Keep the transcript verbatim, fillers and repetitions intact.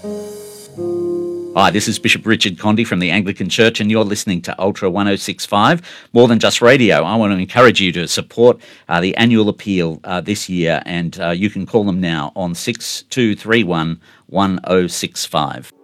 Hi, this is Bishop Richard Condy from the Anglican Church, and you're listening to Ultra one oh six point five, More Than Just Radio. I want to encourage you to support uh, the annual appeal uh, this year, and uh, you can call them now on six two three one, one oh six five.